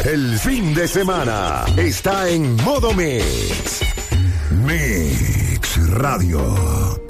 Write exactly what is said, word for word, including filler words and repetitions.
El fin de semana está en modo Mix. Mix Radio.